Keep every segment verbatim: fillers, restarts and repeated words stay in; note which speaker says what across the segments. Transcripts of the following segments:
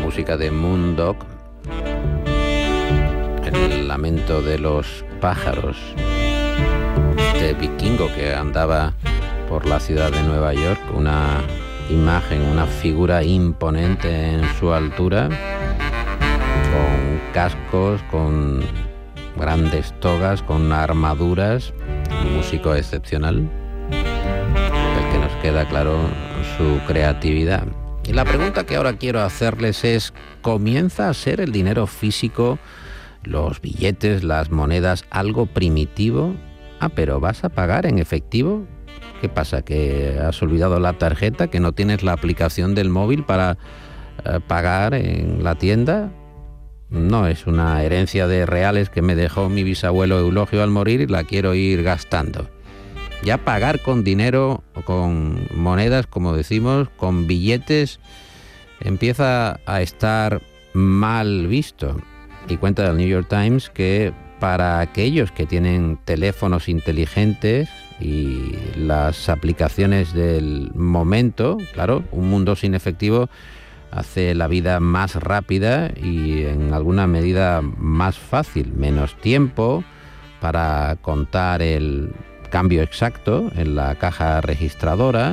Speaker 1: música de Moondog, el lamento de los pájaros, este vikingo que andaba por la ciudad de Nueva York, una imagen, una figura imponente en su altura, con cascos, con grandes togas, con armaduras, un músico excepcional, del que nos queda claro su creatividad. Y la pregunta que ahora quiero hacerles es, ¿comienza a ser el dinero físico, los billetes, las monedas, algo primitivo? Ah, pero ¿vas a pagar en efectivo? ¿Qué pasa? ¿Que has olvidado la tarjeta? ¿Que no tienes la aplicación del móvil para eh, pagar en la tienda? No, es una herencia de reales que me dejó mi bisabuelo Eulogio al morir y la quiero ir gastando. Ya pagar con dinero, con monedas, como decimos, con billetes, empieza a estar mal visto. Y cuenta el New York Times que para aquellos que tienen teléfonos inteligentes y las aplicaciones del momento, claro, un mundo sin efectivo hace la vida más rápida y en alguna medida más fácil, menos tiempo para contar el cambio exacto en la caja registradora,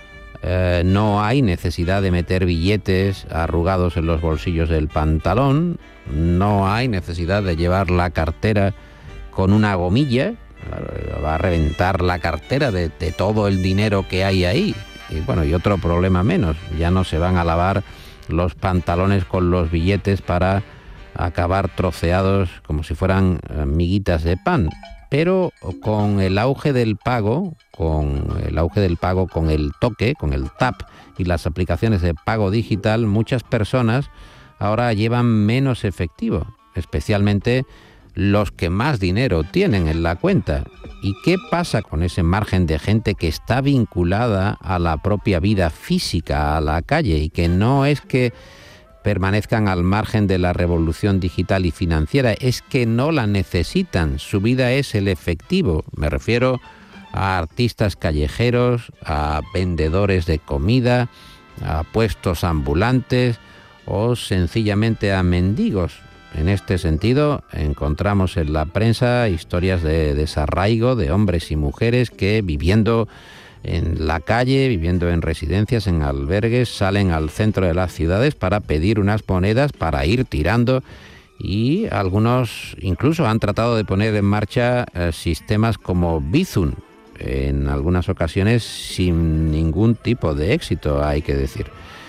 Speaker 1: eh, no hay necesidad de meter billetes arrugados en los bolsillos del pantalón, no hay necesidad de llevar la cartera con una gomilla, va a reventar la cartera de, de todo el dinero que hay ahí. Y bueno, y otro problema menos, ya no se van a lavar los pantalones con los billetes para acabar troceados como si fueran miguitas de pan. Pero con el auge del pago, con el auge del pago, con el toque, con el tap y las aplicaciones de pago digital, muchas personas ahora llevan menos efectivo, especialmente los que más dinero tienen en la cuenta. ¿Y qué pasa con ese margen de gente que está vinculada a la propia vida física, a la calle, y que no es que permanezcan al margen de la revolución digital y financiera, es que no la necesitan, su vida es el efectivo? Me refiero a artistas callejeros, a vendedores de comida, a puestos ambulantes o sencillamente a mendigos. En este sentido, encontramos en la prensa historias de desarraigo de hombres y mujeres que, viviendo en la calle, viviendo en residencias, en albergues, salen al centro de las ciudades para pedir unas monedas para ir tirando, y algunos incluso han tratado de poner en marcha eh, sistemas como Bizum, en algunas ocasiones sin ningún tipo de éxito, hay que decir.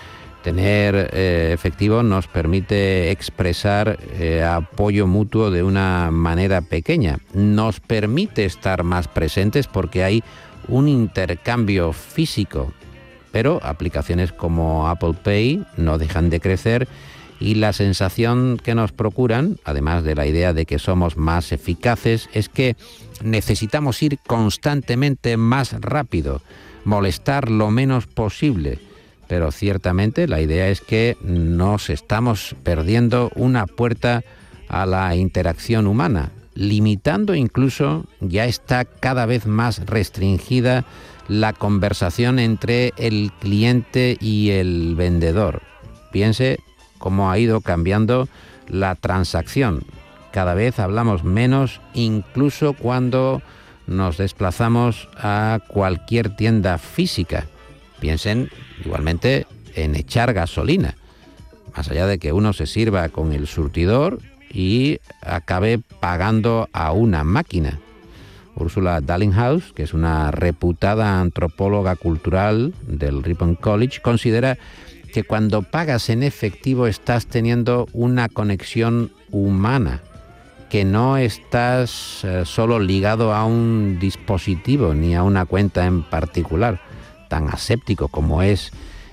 Speaker 1: Tener eh, efectivo nos permite expresar eh, apoyo mutuo de una manera pequeña, nos permite estar más presentes porque hay un intercambio físico, pero aplicaciones como Apple Pay no dejan de crecer y la sensación que nos procuran, además de la idea de que somos más eficaces, es que necesitamos ir constantemente más rápido, molestar lo menos posible. Pero ciertamente la idea es que nos estamos perdiendo una puerta a la interacción humana, limitando incluso, ya está cada vez más restringida la conversación entre el cliente y el vendedor. Piense cómo ha ido cambiando la transacción. Cada vez hablamos menos, incluso cuando nos desplazamos a cualquier tienda física. Piensen igualmente en echar gasolina, más allá de que uno se sirva con el surtidor y acabe pagando a una máquina. Ursula Darlinghouse, que es una reputada antropóloga cultural del Ripon College, considera que cuando pagas en efectivo estás teniendo una conexión humana, que no estás eh, solo ligado a un dispositivo ni a una cuenta en particular, tan aséptico como es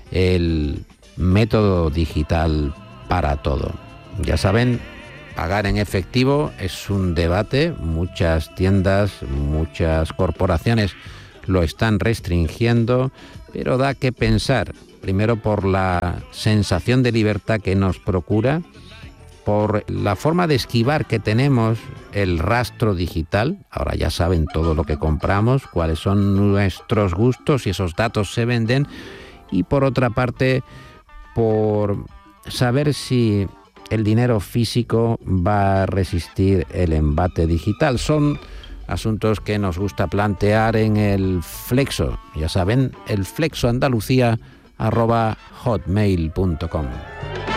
Speaker 1: el método digital para todo. Ya saben, pagar en efectivo es un debate, muchas tiendas, muchas corporaciones lo están restringiendo, pero da que pensar, primero por la sensación de libertad que nos procura, por la forma de esquivar que tenemos el rastro digital. Ahora ya saben todo lo que compramos, cuáles son nuestros gustos y esos datos se venden. Y por otra parte, por saber si el dinero físico va a resistir el embate digital. Son asuntos que nos gusta plantear en el Flexo. Ya saben, el flexoandalucía arroba hotmail punto com.